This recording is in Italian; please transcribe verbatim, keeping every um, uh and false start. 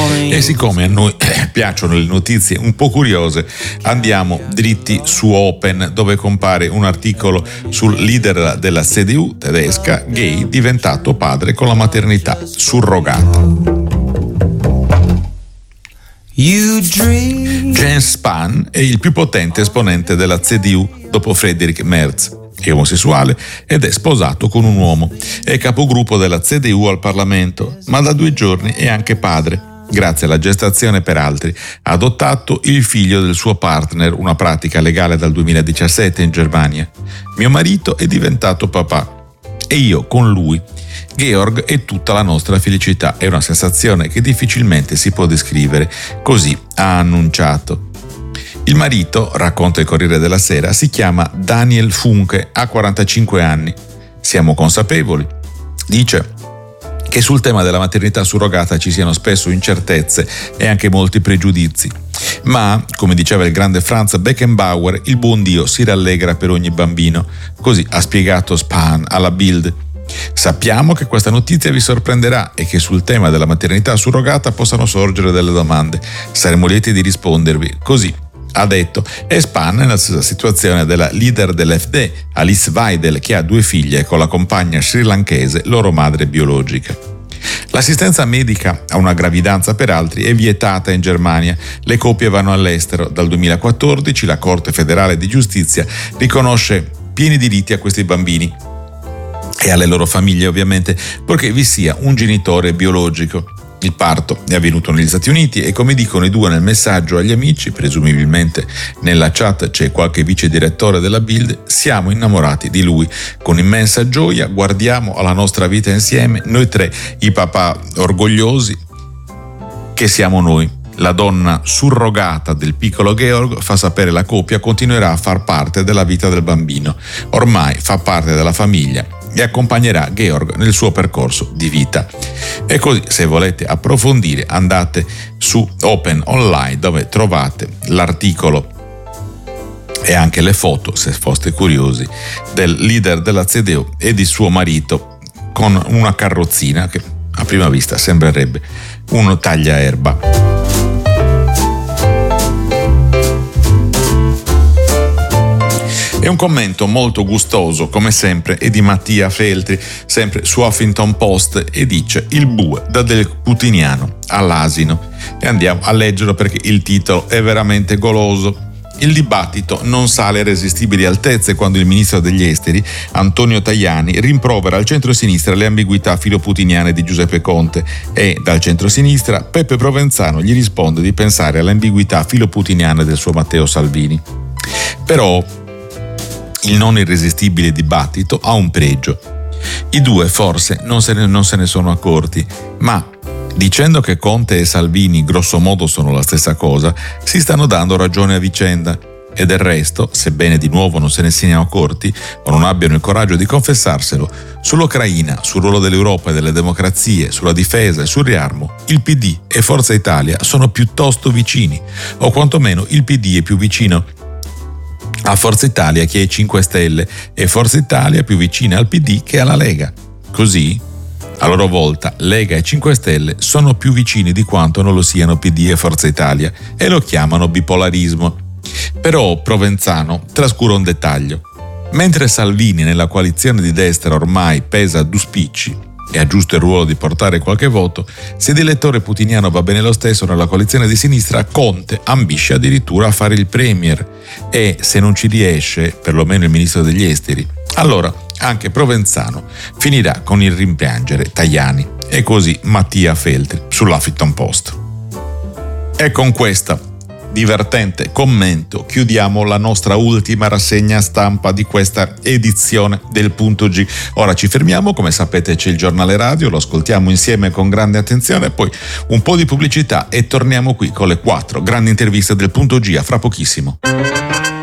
E siccome a noi piacciono le notizie un po' curiose, andiamo dritti su Open, dove compare un articolo sul leader della C D U tedesca, gay, diventato padre con la maternità surrogata. Jens Spahn è il più potente esponente della C D U dopo Friedrich Merz. È omosessuale ed è sposato con un uomo. È capogruppo della C D U al Parlamento, ma da due giorni è anche padre. Grazie alla gestazione per altri, ha adottato il figlio del suo partner, una pratica legale dal duemiladiciassette in Germania. Mio marito è diventato papà e io con lui. Georg è tutta la nostra felicità, è una sensazione che difficilmente si può descrivere, così ha annunciato. Il marito, racconta il Corriere della Sera, si chiama Daniel Funke, ha quarantacinque anni. Siamo consapevoli, dice, che sul tema della maternità surrogata ci siano spesso incertezze e anche molti pregiudizi. Ma, come diceva il grande Franz Beckenbauer, il buon Dio si rallegra per ogni bambino. Così ha spiegato Spahn alla Bild. Sappiamo che questa notizia vi sorprenderà e che sul tema della maternità surrogata possano sorgere delle domande. Saremo lieti di rispondervi. Così ha detto. E Spahn è nella stessa situazione della leader dell'A F D, Alice Weidel, che ha due figlie con la compagna srilankese, loro madre biologica. L'assistenza medica a una gravidanza per altri è vietata in Germania. Le coppie vanno all'estero. Dal duemilaquattordici la Corte federale di giustizia riconosce pieni diritti a questi bambini e alle loro famiglie, ovviamente, purché vi sia un genitore biologico. Il parto è avvenuto negli Stati Uniti e, come dicono i due nel messaggio agli amici, presumibilmente nella chat c'è qualche vice direttore della Bild, siamo innamorati di lui. Con immensa gioia guardiamo alla nostra vita insieme, noi tre, i papà orgogliosi che siamo noi. La donna surrogata del piccolo Georg, fa sapere la coppia, continuerà a far parte della vita del bambino. Ormai fa parte della famiglia e accompagnerà Georg nel suo percorso di vita. E così, se volete approfondire, andate su Open Online, dove trovate l'articolo e anche le foto, se foste curiosi, del leader della C D U e di suo marito con una carrozzina che a prima vista sembrerebbe un tagliaerba. E un commento molto gustoso, come sempre, è di Mattia Feltri, sempre su Huffington Post, e dice: il bue da del putiniano all'asino. E andiamo a leggerlo perché il titolo è veramente goloso. Il dibattito non sale a irresistibili altezze quando il ministro degli esteri, Antonio Tajani, rimprovera al centro-sinistra le ambiguità filoputiniane di Giuseppe Conte e, dal centro-sinistra, Peppe Provenzano gli risponde di pensare alle ambiguità filoputiniane del suo Matteo Salvini. Però il non irresistibile dibattito ha un pregio. I due forse non se ne, non se ne sono accorti, ma dicendo che Conte e Salvini grosso modo sono la stessa cosa, si stanno dando ragione a vicenda. E del resto, sebbene di nuovo non se ne siano accorti o non abbiano il coraggio di confessarselo, sull'Ucraina, sul ruolo dell'Europa e delle democrazie, sulla difesa e sul riarmo, il P D e Forza Italia sono piuttosto vicini, o quantomeno il P D è più vicino a Forza Italia che ai cinque Stelle e Forza Italia più vicina al P D che alla Lega. Così, a loro volta, Lega e cinque Stelle sono più vicini di quanto non lo siano P D e Forza Italia e lo chiamano bipolarismo. Però Provenzano trascura un dettaglio. Mentre Salvini nella coalizione di destra ormai pesa a due spicci e ha giusto il ruolo di portare qualche voto, se di elettore putiniano va bene lo stesso nella coalizione di sinistra, Conte ambisce addirittura a fare il premier e, se non ci riesce, perlomeno il ministro degli esteri, allora anche Provenzano finirà con il rimpiangere Tajani. E così Mattia Feltri sull'Huffington Post. E con questa divertente commento chiudiamo la nostra ultima rassegna stampa di questa edizione del Punto G. Ora ci fermiamo, come sapete c'è il giornale radio, lo ascoltiamo insieme con grande attenzione, poi un po' di pubblicità e torniamo qui con le quattro grandi interviste del Punto G. A fra pochissimo.